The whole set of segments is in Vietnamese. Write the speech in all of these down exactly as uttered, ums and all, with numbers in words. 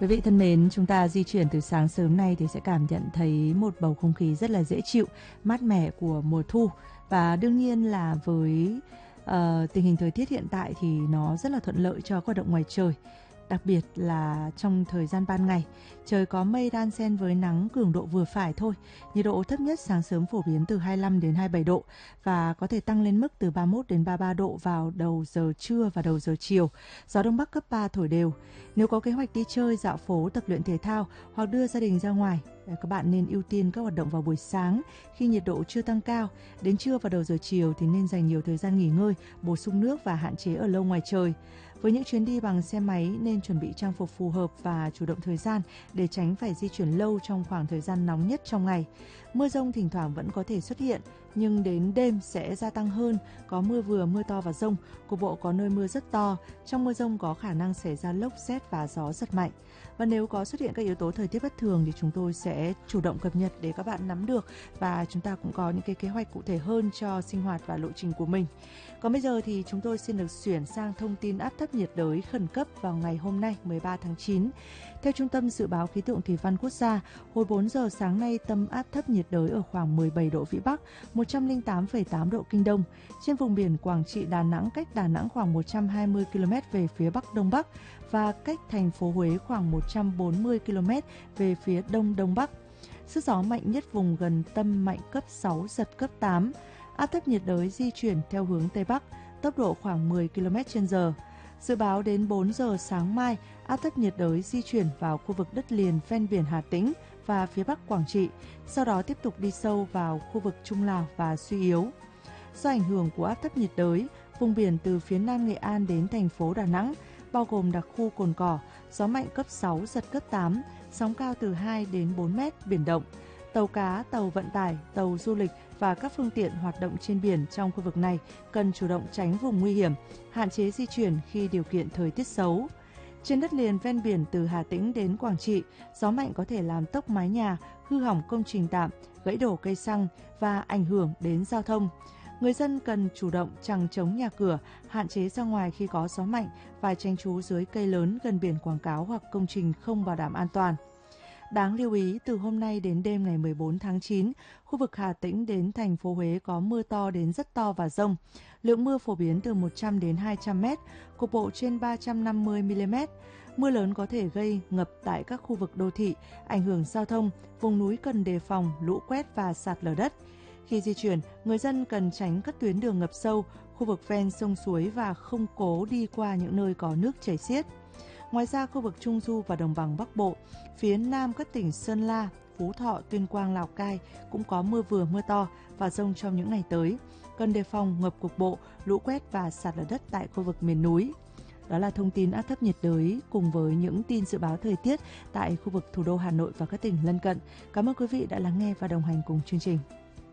Quý vị thân mến, chúng ta di chuyển từ sáng sớm nay thì sẽ cảm nhận thấy một bầu không khí rất là dễ chịu, mát mẻ của mùa thu. Và đương nhiên là với uh, tình hình thời tiết hiện tại thì nó rất là thuận lợi cho các hoạt động ngoài trời. Đặc biệt là trong thời gian ban ngày, trời có mây đan xen với nắng cường độ vừa phải thôi. Nhiệt độ thấp nhất sáng sớm phổ biến từ hai mươi lăm đến hai mươi bảy độ và có thể tăng lên mức từ ba mươi mốt đến ba mươi ba độ vào đầu giờ trưa và đầu giờ chiều. Gió đông bắc cấp ba thổi đều. Nếu có kế hoạch đi chơi, dạo phố, tập luyện thể thao hoặc đưa gia đình ra ngoài, các bạn nên ưu tiên các hoạt động vào buổi sáng khi nhiệt độ chưa tăng cao. Đến trưa và đầu giờ chiều thì nên dành nhiều thời gian nghỉ ngơi, bổ sung nước và hạn chế ở lâu ngoài trời. Với những chuyến đi bằng xe máy nên chuẩn bị trang phục phù hợp và chủ động thời gian để tránh phải di chuyển lâu trong khoảng thời gian nóng nhất trong ngày. Mưa dông thỉnh thoảng vẫn có thể xuất hiện, nhưng đến đêm sẽ gia tăng hơn, có mưa vừa, mưa to và dông, cục bộ có nơi mưa rất to. Trong mưa dông có khả năng xảy ra lốc sét và gió giật mạnh. Và nếu có xuất hiện các yếu tố thời tiết bất thường thì chúng tôi sẽ chủ động cập nhật để các bạn nắm được và chúng ta cũng có những cái kế hoạch cụ thể hơn cho sinh hoạt và lộ trình của mình. Còn bây giờ thì chúng tôi xin được chuyển sang thông tin áp thấp nhiệt đới khẩn cấp vào ngày hôm nay mười ba tháng chín. Theo Trung tâm Dự báo Khí tượng Thủy văn Quốc gia, hồi bốn giờ sáng nay tâm áp thấp nhiệt đới ở khoảng mười bảy độ Vĩ Bắc, một trăm lẻ tám phẩy tám độ Kinh Đông. Trên vùng biển Quảng Trị, Đà Nẵng cách Đà Nẵng khoảng một trăm hai mươi ki lô mét về phía Bắc Đông Bắc và cách thành phố Huế khoảng một trăm bốn mươi ki lô mét về phía Đông Đông Bắc. Sức gió mạnh nhất vùng gần tâm mạnh cấp sáu, giật cấp tám. Áp thấp nhiệt đới di chuyển theo hướng Tây Bắc, tốc độ khoảng mười ki lô mét trên giờ. Dự báo đến bốn giờ sáng mai, áp thấp nhiệt đới di chuyển vào khu vực đất liền ven biển Hà Tĩnh và phía Bắc Quảng Trị, sau đó tiếp tục đi sâu vào khu vực Trung Lào và suy yếu. Do ảnh hưởng của áp thấp nhiệt đới, vùng biển từ phía Nam Nghệ An đến thành phố Đà Nẵng, bao gồm đặc khu Cồn Cỏ, gió mạnh cấp sáu, giật cấp tám, sóng cao từ hai đến bốn mét, biển động. Tàu cá, tàu vận tải, tàu du lịch và các phương tiện hoạt động trên biển trong khu vực này cần chủ động tránh vùng nguy hiểm, hạn chế di chuyển khi điều kiện thời tiết xấu. Trên đất liền ven biển từ Hà Tĩnh đến Quảng Trị, gió mạnh có thể làm tốc mái nhà, hư hỏng công trình tạm, gãy đổ cây xăng và ảnh hưởng đến giao thông. Người dân cần chủ động chằng chống nhà cửa, hạn chế ra ngoài khi có gió mạnh và tránh trú dưới cây lớn gần biển quảng cáo hoặc công trình không bảo đảm an toàn. Đáng lưu ý, từ hôm nay đến đêm ngày mười bốn tháng chín, khu vực Hà Tĩnh đến thành phố Huế có mưa to đến rất to và dông. Lượng mưa phổ biến từ một trăm đến hai trăm mét, cục bộ trên ba trăm năm mươi mi li mét. Mưa lớn có thể gây ngập tại các khu vực đô thị, ảnh hưởng giao thông, vùng núi cần đề phòng lũ quét và sạt lở đất. Khi di chuyển, người dân cần tránh các tuyến đường ngập sâu, khu vực ven sông suối và không cố đi qua những nơi có nước chảy xiết. Ngoài ra, khu vực Trung Du và Đồng bằng Bắc Bộ, phía Nam các tỉnh Sơn La, Phú Thọ, Tuyên Quang, Lào Cai cũng có mưa vừa mưa to và dông trong những ngày tới. Cần đề phòng ngập cục bộ, lũ quét và sạt lở đất tại khu vực miền núi. Đó là thông tin áp thấp nhiệt đới cùng với những tin dự báo thời tiết tại khu vực thủ đô Hà Nội và các tỉnh lân cận. Cảm ơn quý vị đã lắng nghe và đồng hành cùng chương trình.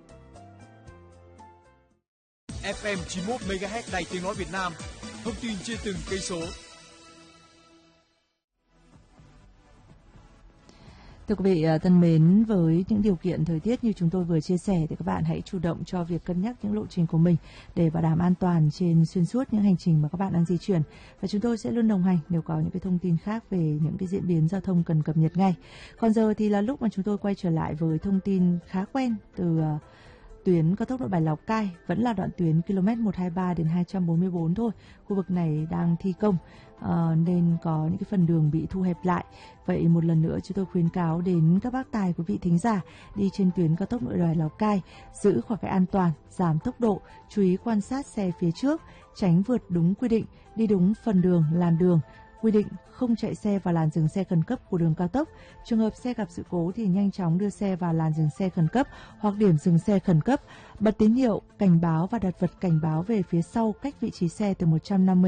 ép em chín mươi mốt mê ga héc Đài Tiếng nói Việt Nam, thông tin trên từng cây số. Thưa quý vị thân mến, với những điều kiện thời tiết như chúng tôi vừa chia sẻ thì các bạn hãy chủ động cho việc cân nhắc những lộ trình của mình để bảo đảm an toàn trên xuyên suốt những hành trình mà các bạn đang di chuyển. Và chúng tôi sẽ luôn đồng hành nếu có những cái thông tin khác về những cái diễn biến giao thông cần cập nhật ngay. Còn giờ thì là lúc mà chúng tôi quay trở lại với thông tin khá quen từ uh, tuyến cao tốc Nội Bài Lào Cai, vẫn là đoạn tuyến ki lô mét một trăm hai mươi ba đến hai trăm bốn mươi tư thôi. Khu vực này đang thi công uh, nên có những cái phần đường bị thu hẹp lại. Vậy một lần nữa chúng tôi khuyến cáo đến các bác tài quý vị thính giả đi trên tuyến cao tốc Nội Bài Lào Cai giữ khoảng cách an toàn, giảm tốc độ, chú ý quan sát xe phía trước, tránh vượt đúng quy định, đi đúng phần đường, làn đường. Quy định không chạy xe vào làn dừng xe khẩn cấp của đường cao tốc. Trường hợp xe gặp sự cố thì nhanh chóng đưa xe vào làn dừng xe khẩn cấp hoặc điểm dừng xe khẩn cấp. Bật tín hiệu cảnh báo và đặt vật cảnh báo về phía sau cách vị trí xe từ một trăm năm mươi